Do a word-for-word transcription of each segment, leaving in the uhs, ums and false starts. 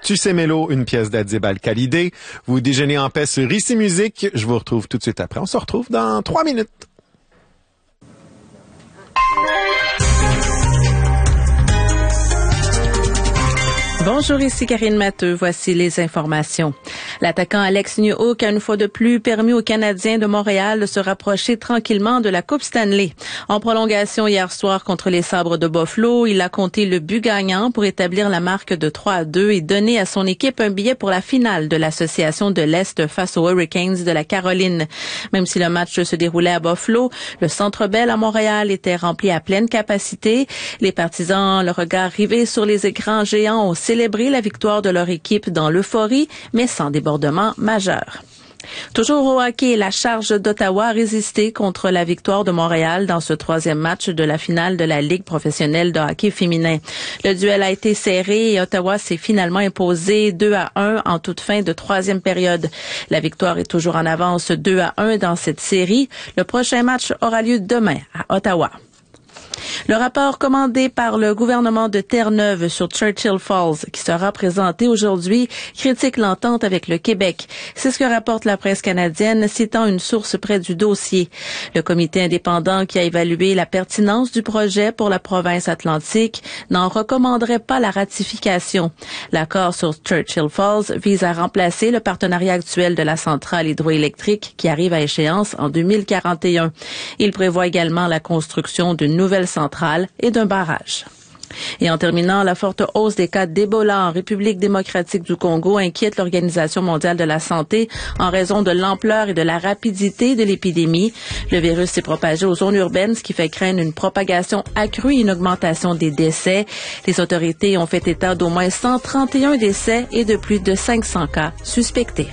Tu sais Mélo, une pièce d'Adib Al-Khalidé. Vous déjeunez en paix sur Ici Musique. Je vous retrouve tout de suite après. On se retrouve dans trois minutes. Bonjour, ici Karine Matteux. Voici les informations. L'attaquant Alex Newhook a une fois de plus permis aux Canadiens de Montréal de se rapprocher tranquillement de la Coupe Stanley. En prolongation hier soir contre les Sabres de Buffalo, il a compté le but gagnant pour établir la marque de trois à deux et donner à son équipe un billet pour la finale de l'Association de l'Est face aux Hurricanes de la Caroline. Même si le match se déroulait à Buffalo, le Centre Bell à Montréal était rempli à pleine capacité. Les partisans, le regard rivé sur les écrans géants, ont célébré la victoire de leur équipe dans l'euphorie, mais sans débordement majeur. Toujours au hockey, la Charge d'Ottawa a résisté contre la victoire de Montréal dans ce troisième match de la finale de la Ligue professionnelle de hockey féminin. Le duel a été serré et Ottawa s'est finalement imposé deux à un en toute fin de troisième période. La victoire est toujours en avance deux à un dans cette série. Le prochain match aura lieu demain à Ottawa. Le rapport commandé par le gouvernement de Terre-Neuve sur Churchill Falls, qui sera présenté aujourd'hui, critique l'entente avec le Québec. C'est ce que rapporte la presse canadienne, citant une source près du dossier. Le comité indépendant qui a évalué la pertinence du projet pour la province atlantique n'en recommanderait pas la ratification. L'accord sur Churchill Falls vise à remplacer le partenariat actuel de la centrale hydroélectrique qui arrive à échéance en deux mille quarante et un. Il prévoit également la construction d'une nouvelle centrale et d'un barrage. Et en terminant, la forte hausse des cas d'Ebola en République démocratique du Congo inquiète l'Organisation mondiale de la santé en raison de l'ampleur et de la rapidité de l'épidémie. Le virus s'est propagé aux zones urbaines, ce qui fait craindre une propagation accrue et une augmentation des décès. Les autorités ont fait état d'au moins cent trente et un décès et de plus de cinq cents cas suspectés.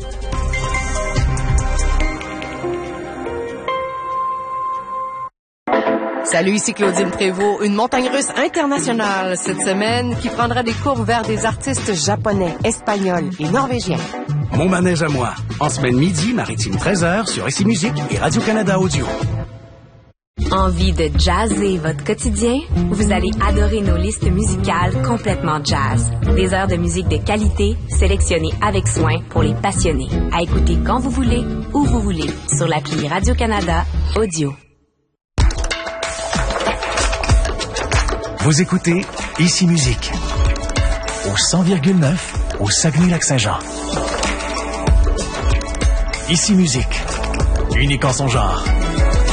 Salut, ici Claudine Prévost, une montagne russe internationale cette semaine qui prendra des courbes vers des artistes japonais, espagnols et norvégiens. Mon manège à moi, en semaine midi, maritime treize heures sur Ici Musique et Radio-Canada Audio. Envie de jazzer votre quotidien? Vous allez adorer nos listes musicales complètement jazz. Des heures de musique de qualité, sélectionnées avec soin pour les passionnés. À écouter quand vous voulez, où vous voulez, sur l'appli Radio-Canada Audio. Vous écoutez Ici Musique, au cent virgule neuf, au Saguenay-Lac-Saint-Jean. Ici Musique, unique en son genre.